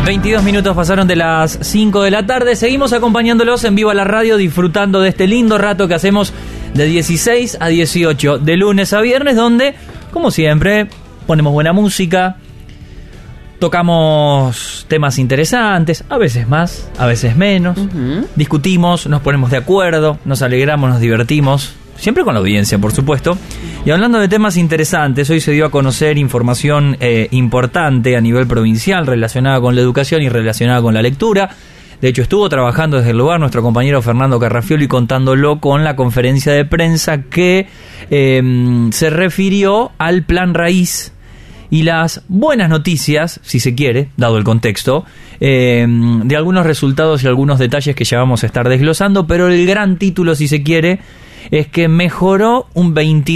22 minutos pasaron de las 5 de la tarde. Seguimos acompañándolos en vivo a la radio, disfrutando de este lindo rato que hacemos de 16 a 18, de lunes a viernes, donde, como siempre, ponemos buena música, tocamos temas interesantes, a veces más, a veces menos, discutimos, nos ponemos de acuerdo, nos alegramos, nos divertimos, siempre con la audiencia, por supuesto. Y hablando de temas interesantes, hoy se dio a conocer información importante a nivel provincial relacionada con la educación y relacionada con la lectura. De hecho, estuvo trabajando desde el lugar nuestro compañero Fernando Carrafioli, contándolo con la conferencia de prensa que se refirió al Plan Raíz y las buenas noticias, si se quiere, dado el contexto, de algunos resultados y algunos detalles que ya vamos a estar desglosando, pero el gran título, si se quiere, es que mejoró un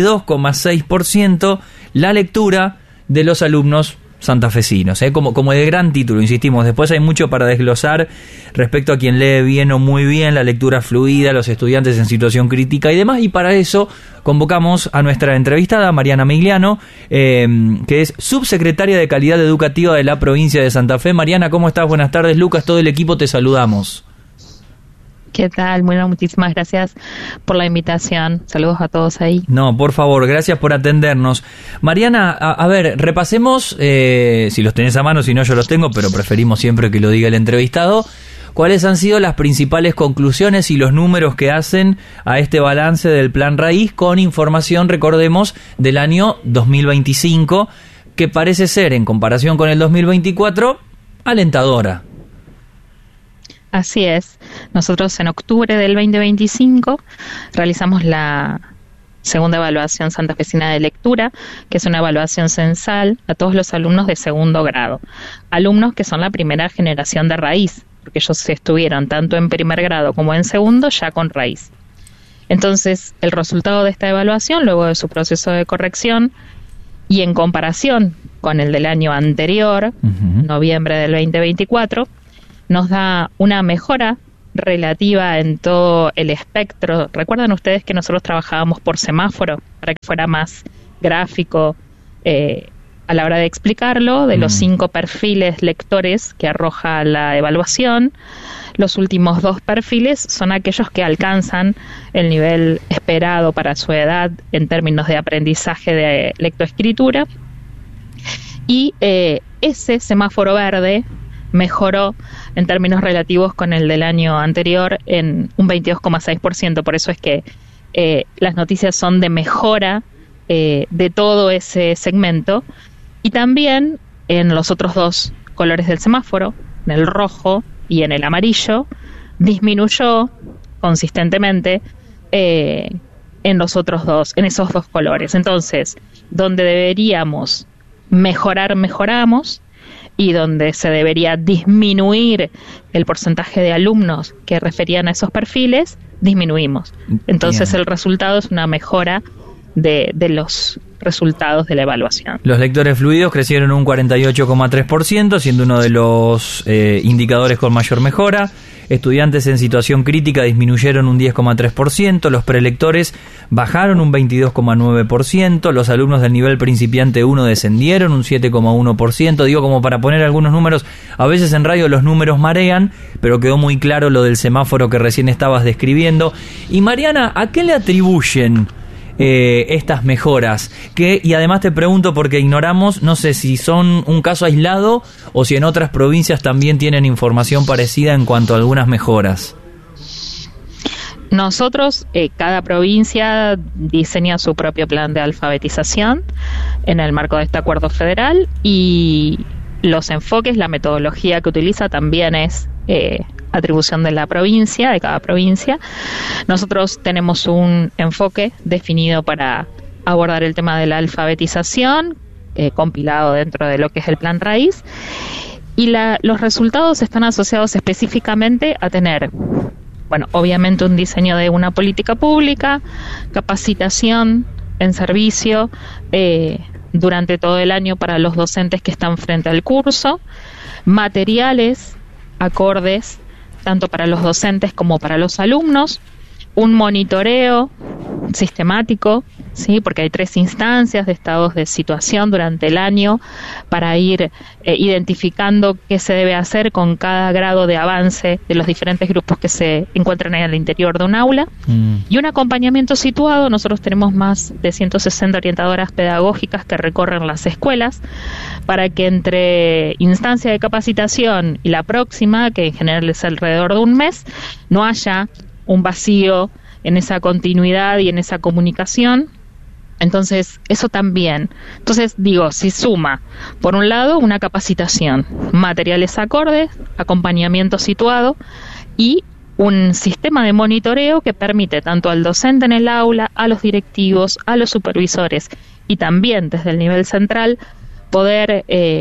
22,6% la lectura de los alumnos santafesinos, como el gran título, insistimos. Después hay mucho para desglosar respecto a quien lee bien o muy bien, la lectura fluida, los estudiantes en situación crítica y demás, y para eso convocamos a nuestra entrevistada Mariana Migliano, que es subsecretaria de Calidad Educativa de la provincia de Santa Fe. Mariana, ¿cómo estás? Buenas tardes. Lucas, todo el equipo te saludamos. ¿Qué tal? Bueno, muchísimas gracias por la invitación. Saludos a todos ahí. No, por favor, gracias por atendernos. Mariana, a ver, repasemos, si los tenés a mano, si no yo los tengo, pero preferimos siempre que lo diga el entrevistado, cuáles han sido las principales conclusiones y los números que hacen a este balance del Plan Raíz con información, recordemos, del año 2025, que parece ser, en comparación con el 2024, alentadora. Así es. Nosotros en octubre del 2025 realizamos la segunda evaluación santafesina de lectura, que es una evaluación censal a todos los alumnos de segundo grado. Alumnos que son la primera generación de raíz, porque ellos estuvieron tanto en primer grado como en segundo ya con raíz. Entonces, el resultado de esta evaluación, luego de su proceso de corrección y en comparación con el del año anterior, noviembre del 2024, nos da una mejora relativa en todo el espectro. ¿Recuerdan ustedes que nosotros trabajábamos por semáforo para que fuera más gráfico a la hora de explicarlo? De los 5 perfiles lectores que arroja la evaluación, los últimos 2 perfiles son aquellos que alcanzan el nivel esperado para su edad en términos de aprendizaje de lectoescritura. Y ese semáforo verde mejoró en términos relativos con el del año anterior en un 22,6%. Por eso es que las noticias son de mejora de todo ese segmento. Y también en los otros 2 colores del semáforo, en el rojo y en el amarillo, disminuyó consistentemente en esos 2 colores. Entonces, donde deberíamos mejorar, mejoramos, y donde se debería disminuir el porcentaje de alumnos que referían a esos perfiles, disminuimos. Entonces, el resultado es una mejora de los resultados de la evaluación. Los lectores fluidos crecieron un 48,3%, siendo uno de los indicadores con mayor mejora. Estudiantes en situación crítica disminuyeron un 10,3%, los prelectores bajaron un 22,9%, los alumnos del nivel principiante 1 descendieron un 7,1%. Digo, como para poner algunos números, a veces en radio los números marean, pero quedó muy claro lo del semáforo que recién estabas describiendo. Y Mariana, ¿a qué le atribuyen estas mejoras? Y además te pregunto porque ignoramos, no sé si son un caso aislado o si en otras provincias también tienen información parecida en cuanto a algunas mejoras. Nosotros, cada provincia diseña su propio plan de alfabetización en el marco de este acuerdo federal, y los enfoques, la metodología que utiliza también es atribución de la provincia, de cada provincia. Los tenemos un enfoque definido para abordar el tema de la alfabetización, compilado dentro de lo que es el Plan Raíz, y los resultados están asociados específicamente a tener, bueno, obviamente un diseño de una política pública, capacitación en servicio durante todo el año para los docentes que están frente al curso, materiales acordes tanto para los docentes como para los alumnos, un monitoreo sistemático, ¿sí? Porque hay 3 instancias de estados de situación durante el año para ir identificando qué se debe hacer con cada grado de avance de los diferentes grupos que se encuentran en el interior de un aula. Y un acompañamiento situado. Nosotros tenemos más de 160 orientadoras pedagógicas que recorren las escuelas para que entre instancia de capacitación y la próxima, que en general es alrededor de un mes, no haya un vacío en esa continuidad y en esa comunicación. Entonces, eso también. Entonces, digo, si suma, por un lado, una capacitación, materiales acordes, acompañamiento situado y un sistema de monitoreo que permite tanto al docente en el aula, a los directivos, a los supervisores y también desde el nivel central poder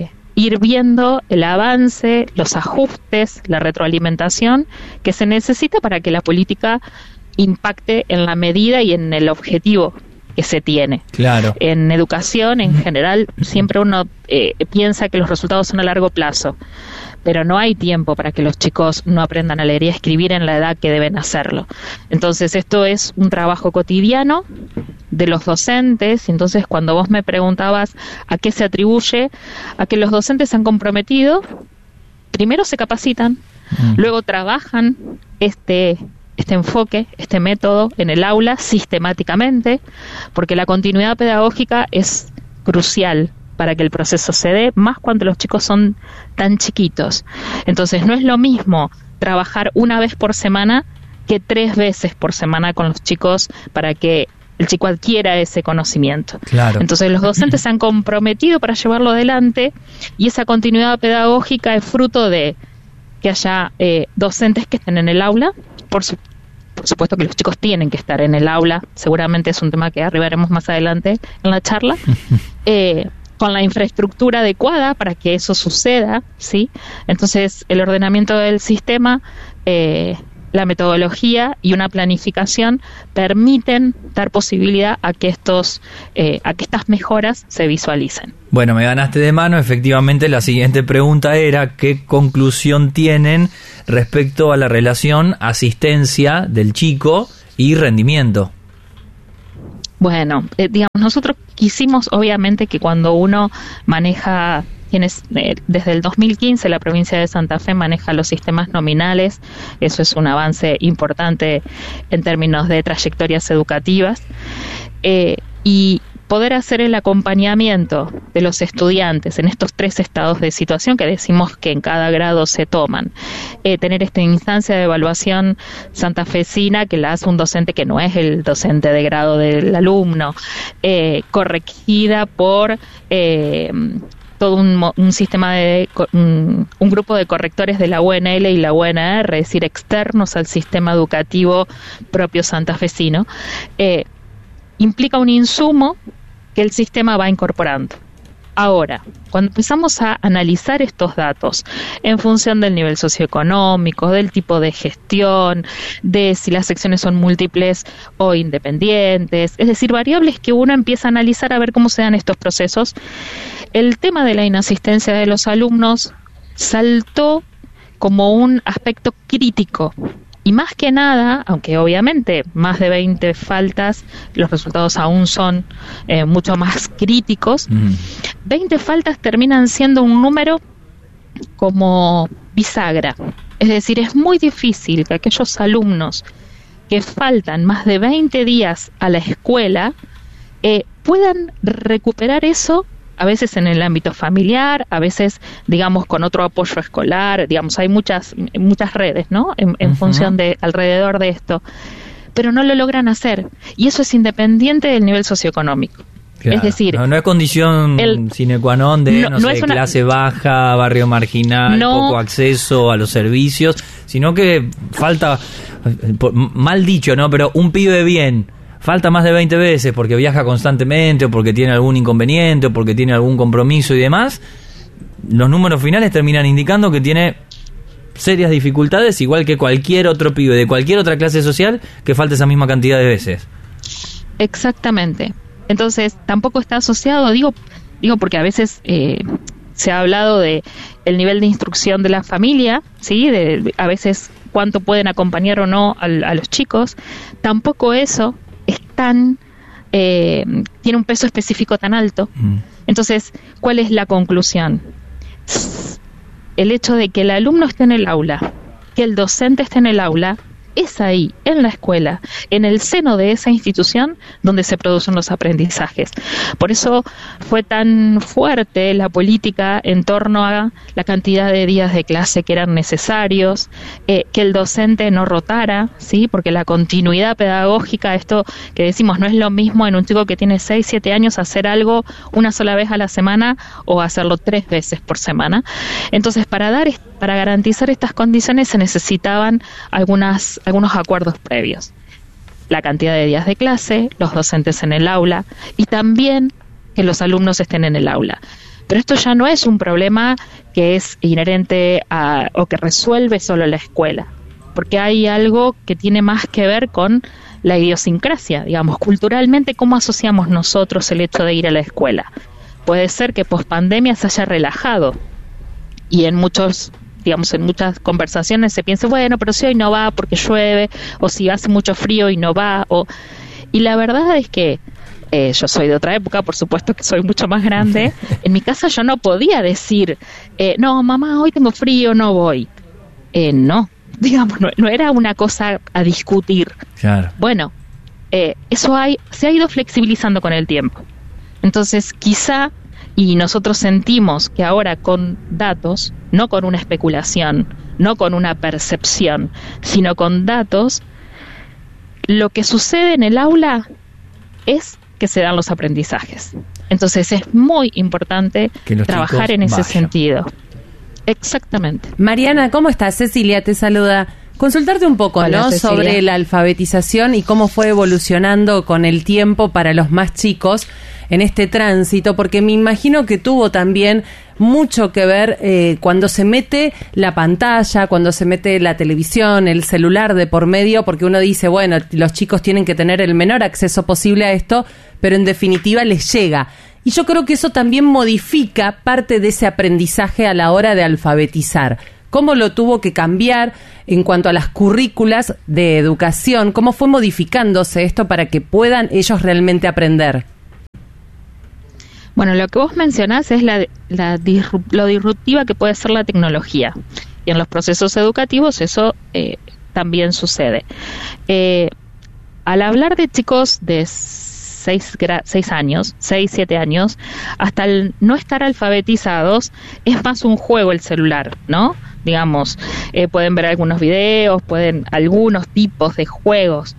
ir viendo el avance, los ajustes, la retroalimentación que se necesita para que la política impacte en la medida y en el objetivo que se tiene. Claro. En educación, en general, siempre uno piensa que los resultados son a largo plazo, pero no hay tiempo para que los chicos no aprendan a leer y a escribir en la edad que deben hacerlo. Entonces, esto es un trabajo cotidiano de los docentes. Entonces, cuando vos me preguntabas a qué se atribuye, a que los docentes se han comprometido, primero se capacitan, luego trabajan este enfoque, este método en el aula sistemáticamente, porque la continuidad pedagógica es crucial para que el proceso se dé, más cuando los chicos son tan chiquitos. Entonces, no es lo mismo trabajar una vez por semana que 3 veces por semana con los chicos para que el chico adquiera ese conocimiento. Claro. Entonces, los docentes se han comprometido para llevarlo adelante y esa continuidad pedagógica es fruto de que haya docentes que estén en el aula. Por supuesto que los chicos tienen que estar en el aula, seguramente es un tema que arribaremos más adelante en la charla, con la infraestructura adecuada para que eso suceda, ¿sí? Entonces, el ordenamiento del sistema, la metodología y una planificación permiten dar posibilidad a que estas mejoras se visualicen. Bueno, me ganaste de mano. Efectivamente, la siguiente pregunta era ¿qué conclusión tienen respecto a la relación asistencia del chico y rendimiento? Bueno, digamos, nosotros quisimos obviamente que cuando uno maneja, desde el 2015 la provincia de Santa Fe maneja los sistemas nominales, eso es un avance importante en términos de trayectorias educativas, y poder hacer el acompañamiento de los estudiantes en estos 3 estados de situación que decimos que en cada grado se toman, tener esta instancia de evaluación santafesina que la hace un docente que no es el docente de grado del alumno, corregida por todo un sistema un grupo de correctores de la UNL y la UNR, es decir, externos al sistema educativo propio santafesino, implica un insumo que el sistema va incorporando. Ahora, cuando empezamos a analizar estos datos en función del nivel socioeconómico, del tipo de gestión, de si las secciones son múltiples o independientes, es decir, variables que uno empieza a analizar a ver cómo se dan estos procesos, el tema de la inasistencia de los alumnos saltó como un aspecto crítico. Y más que nada, aunque obviamente más de 20 faltas, los resultados aún son mucho más críticos, 20 faltas terminan siendo un número como bisagra. Es decir, es muy difícil que aquellos alumnos que faltan más de 20 días a la escuela puedan recuperar eso, a veces en el ámbito familiar, a veces, digamos, con otro apoyo escolar, digamos, hay muchas redes, ¿no? En función de, alrededor de esto, pero no lo logran hacer, y eso es independiente del nivel socioeconómico. Claro. Es decir, no es condición sine qua non de, no sé, clase baja, barrio marginal, poco acceso a los servicios, sino que falta, mal dicho, ¿no? Pero un pibe bien falta más de 20 veces porque viaja constantemente o porque tiene algún inconveniente o porque tiene algún compromiso y demás, los números finales terminan indicando que tiene serias dificultades, igual que cualquier otro pibe de cualquier otra clase social que falte esa misma cantidad de veces. Exactamente. Entonces, tampoco está asociado, digo porque a veces se ha hablado de el nivel de instrucción de la familia, ¿sí? A veces cuánto pueden acompañar o no a los chicos. Tampoco eso tiene un peso específico tan alto. Entonces, ¿cuál es la conclusión? El hecho de que el alumno esté en el aula, que el docente esté en el aula, es ahí, en la escuela, en el seno de esa institución donde se producen los aprendizajes. Por eso fue tan fuerte la política en torno a la cantidad de días de clase que eran necesarios, que el docente no rotara, ¿sí? Porque la continuidad pedagógica, esto que decimos, no es lo mismo en un chico que tiene 6, 7 años hacer algo una sola vez a la semana o hacerlo 3 veces por semana. Entonces, para garantizar estas condiciones se necesitaban algunos acuerdos previos. La cantidad de días de clase, los docentes en el aula y también que los alumnos estén en el aula. Pero esto ya no es un problema que es inherente o que resuelve solo la escuela, porque hay algo que tiene más que ver con la idiosincrasia, digamos, culturalmente, cómo asociamos nosotros el hecho de ir a la escuela. Puede ser que pospandemia se haya relajado y en muchas conversaciones se piensa, bueno, pero si hoy no va porque llueve, o si hace mucho frío y no va, y la verdad es que yo soy de otra época, por supuesto que soy mucho más grande. En mi casa yo no podía decir, no, mamá, hoy tengo frío, no voy. No, digamos, no era una cosa a discutir. Claro. Bueno, eso se ha ido flexibilizando con el tiempo. Entonces, quizá, y nosotros sentimos que ahora con datos, no con una especulación, no con una percepción, sino con datos, lo que sucede en el aula es que se dan los aprendizajes. Entonces es muy importante trabajar en ese sentido. Exactamente. Mariana, ¿cómo estás? Cecilia te saluda. Consultarte un poco, Hola, ¿no? Cecilia. Sobre la alfabetización y cómo fue evolucionando con el tiempo para los más chicos en este tránsito, porque me imagino que tuvo también mucho que ver cuando se mete la pantalla, cuando se mete la televisión, el celular de por medio, porque uno dice, bueno, los chicos tienen que tener el menor acceso posible a esto, pero en definitiva les llega. Y yo creo que eso también modifica parte de ese aprendizaje a la hora de alfabetizar. ¿Cómo lo tuvo que cambiar en cuanto a las currículas de educación? ¿Cómo fue modificándose esto para que puedan ellos realmente aprender? Bueno, lo que vos mencionás es lo disruptiva que puede ser la tecnología. Y en los procesos educativos eso también sucede. Al hablar de chicos de 6 años, 6, 7 años, hasta el no estar alfabetizados, es más un juego el celular, ¿no? Digamos, pueden ver algunos videos, algunos tipos de juegos.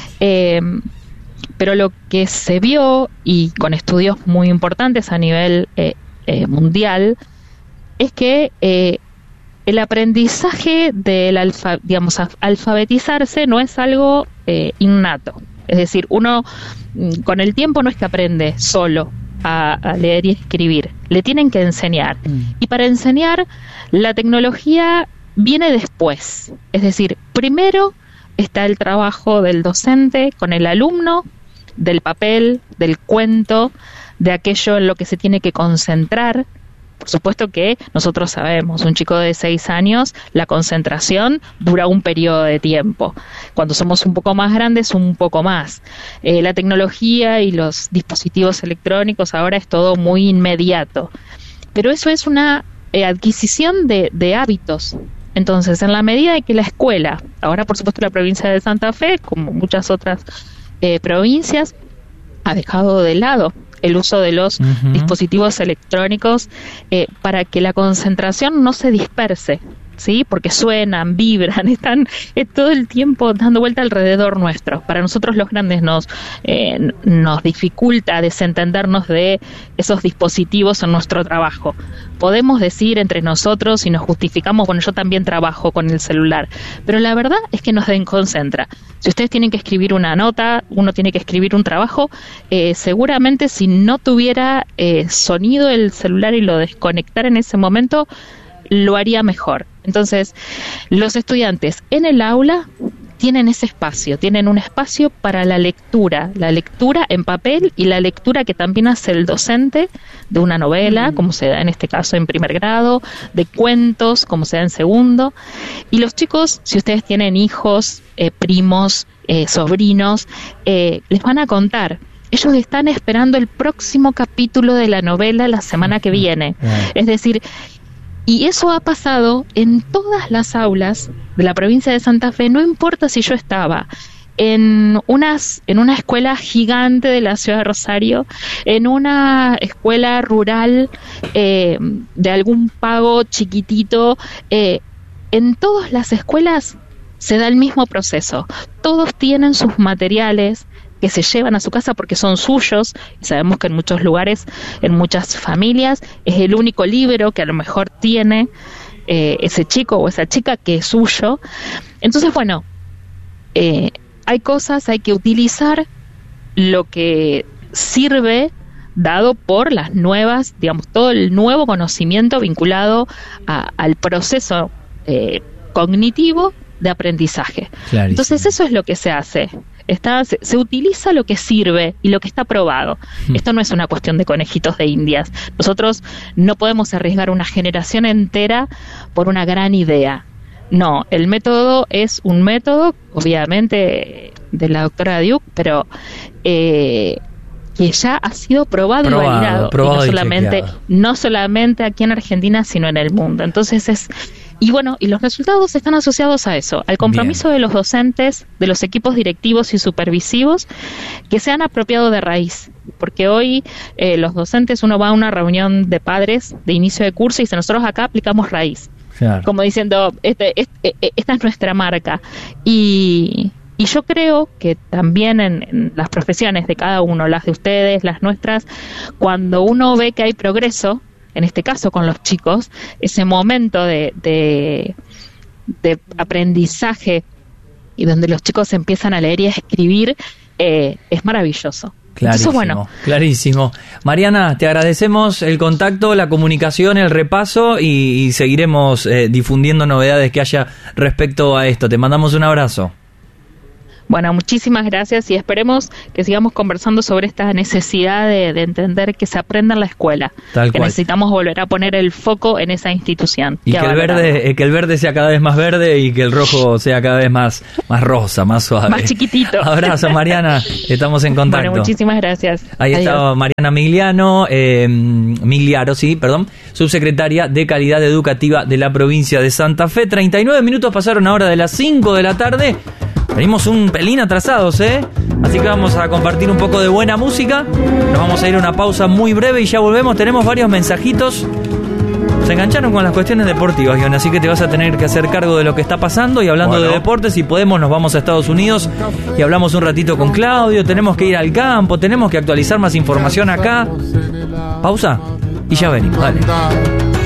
Pero lo que se vio, y con estudios muy importantes a nivel mundial, es que el aprendizaje del alfabetizarse no es algo innato. Es decir, uno con el tiempo no es que aprende solo a leer y escribir, le tienen que enseñar. Y para enseñar, la tecnología viene después. Es decir, primero está el trabajo del docente con el alumno, del papel, del cuento, de aquello en lo que se tiene que concentrar. Por supuesto que nosotros sabemos, un chico de 6 años, la concentración dura un periodo de tiempo. Cuando somos un poco más grandes, un poco más. La tecnología y los dispositivos electrónicos ahora es todo muy inmediato. Pero eso es una adquisición de hábitos. Entonces, en la medida en que la escuela, ahora por supuesto la provincia de Santa Fe, como muchas otras provincias, ha dejado de lado el uso de los dispositivos electrónicos para que la concentración no se disperse, ¿sí? Porque suenan, vibran, están todo el tiempo dando vuelta alrededor nuestro. Para nosotros los grandes nos dificulta desentendernos de esos dispositivos en nuestro trabajo. Podemos decir entre nosotros y nos justificamos, bueno, yo también trabajo con el celular, pero la verdad es que nos desconcentra. Si ustedes tienen que escribir una nota, uno tiene que escribir un trabajo, seguramente si no tuviera sonido el celular y lo desconectara en ese momento, lo haría mejor. Entonces, los estudiantes en el aula tienen ese espacio, tienen un espacio para la lectura en papel y la lectura que también hace el docente de una novela, como se da en este caso en primer grado, de cuentos, como se da en segundo. Y los chicos, si ustedes tienen hijos, primos, sobrinos, les van a contar. Ellos están esperando el próximo capítulo de la novela la semana que viene. Es decir, y eso ha pasado en todas las aulas de la provincia de Santa Fe, no importa si yo estaba en una escuela gigante de la ciudad de Rosario, en una escuela rural de algún pago chiquitito, en todas las escuelas se da el mismo proceso. Todos tienen sus materiales que se llevan a su casa porque son suyos, y sabemos que en muchos lugares, en muchas familias, es el único libro que a lo mejor tiene ese chico o esa chica que es suyo. Entonces, bueno, hay que utilizar lo que sirve dado por las nuevas, digamos, todo el nuevo conocimiento vinculado al proceso cognitivo de aprendizaje. Clarísimo. Entonces eso es lo que se hace. Se utiliza lo que sirve y lo que está probado. Esto no es una cuestión de conejitos de indias. Nosotros no podemos arriesgar una generación entera por una gran idea. No, el método es un método, obviamente, de la doctora Diuk, pero que ya ha sido probado y validado. Y no solamente aquí en Argentina, sino en el mundo. Entonces y bueno, y los resultados están asociados a eso, al compromiso de los docentes, de los equipos directivos y supervisivos, que se han apropiado de raíz. Porque hoy los docentes, uno va a una reunión de padres de inicio de curso y dice, nosotros acá aplicamos raíz. Claro. Como diciendo, esta es nuestra marca. Y yo creo que también en las profesiones de cada uno, las de ustedes, las nuestras, cuando uno ve que hay progreso, en este caso con los chicos, ese momento de aprendizaje y donde los chicos empiezan a leer y a escribir, es maravilloso. Clarísimo, entonces, bueno. Clarísimo. Mariana, te agradecemos el contacto, la comunicación, el repaso y seguiremos difundiendo novedades que haya respecto a esto. Te mandamos un abrazo. Bueno, muchísimas gracias y esperemos que sigamos conversando sobre esta necesidad de entender que se aprenda en la escuela. Tal que cual. Necesitamos volver a poner el foco en esa institución. Y que el verde sea cada vez más verde y que el rojo sea cada vez más rosa, más suave. Más chiquitito. Abrazo, Mariana. Estamos en contacto. Bueno, muchísimas gracias. Ahí está Mariana Migliaro, subsecretaria de Calidad Educativa de la provincia de Santa Fe. 39 minutos pasaron ahora de las 5 de la tarde. Venimos un pelín atrasados, así que vamos a compartir un poco de buena música. Nos vamos a ir a una pausa muy breve y ya volvemos. Tenemos varios mensajitos. Se engancharon con las cuestiones deportivas, Guión, así que te vas a tener que hacer cargo de lo que está pasando. Y hablando de deportes, si podemos, nos vamos a Estados Unidos y hablamos un ratito con Claudio. Tenemos que ir al campo, tenemos que actualizar más información acá. Pausa y ya venimos, dale.